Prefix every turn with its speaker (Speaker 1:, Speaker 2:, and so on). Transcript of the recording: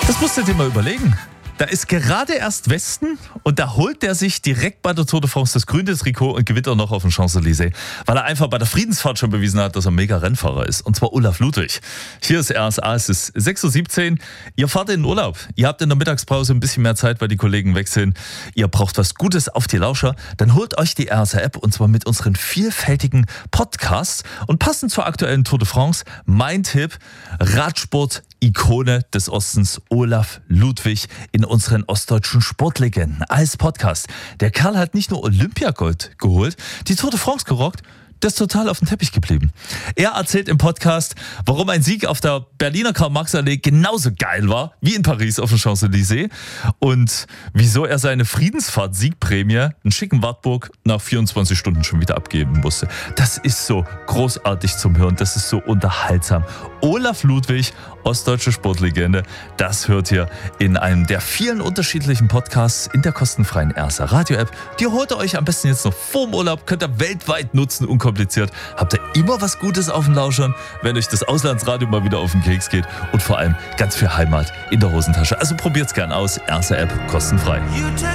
Speaker 1: Das musst du dir mal überlegen. Da ist gerade erst Westen und da holt der sich direkt bei der Tour de France das grüne Trikot und gewinnt auch noch auf dem Champs-Élysées, weil er einfach bei der Friedensfahrt schon bewiesen hat, dass er ein mega Rennfahrer ist. Und zwar Olaf Ludwig. Hier ist RSA, es ist 6.17 Uhr. Ihr fahrt in den Urlaub. Ihr habt in der Mittagspause ein bisschen mehr Zeit, weil die Kollegen weg sind. Ihr braucht was Gutes auf die Lauscher. Dann holt euch die RSA-App und zwar mit unseren vielfältigen Podcasts. Und passend zur aktuellen Tour de France, mein Tipp, Radsport-Ikone des Ostens, Olaf Ludwig in unseren ostdeutschen Sportlegenden als Podcast. Der Kerl hat nicht nur Olympiagold geholt, die Tour de France gerockt, der ist total auf dem Teppich geblieben. Er erzählt im Podcast, warum ein Sieg auf der Berliner Karl-Marx-Allee genauso geil war wie in Paris auf dem Champs-Élysées und wieso er seine Friedensfahrt-Siegprämie in schicken Wartburg nach 24 Stunden schon wieder abgeben musste. Das ist so großartig zum Hören, das ist so unterhaltsam. Olaf Ludwig, ostdeutsche Sportlegende, das hört ihr in einem der vielen unterschiedlichen Podcasts in der kostenfreien RSA Radio-App. Die holt ihr euch am besten jetzt noch vorm Urlaub, könnt ihr weltweit nutzen, unkompliziert. Habt ihr immer was Gutes auf den Lauschern, wenn euch das Auslandsradio mal wieder auf den Keks geht und vor allem ganz viel Heimat in der Hosentasche. Also probiert's gern aus, RSA-App kostenfrei.